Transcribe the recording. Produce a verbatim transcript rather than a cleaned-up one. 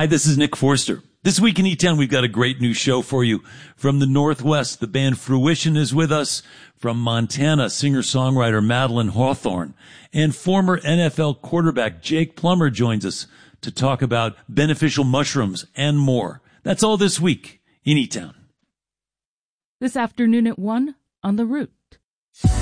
Hi, this is Nick Forster. This week in E-Town, we've got a great new show for you. From the Northwest, the band Fruition is with us. From Montana, singer-songwriter Madeline Hawthorne. And former N F L quarterback Jake Plummer joins us to talk about beneficial mushrooms and more. That's all this week in E-Town. This afternoon at one on The Root.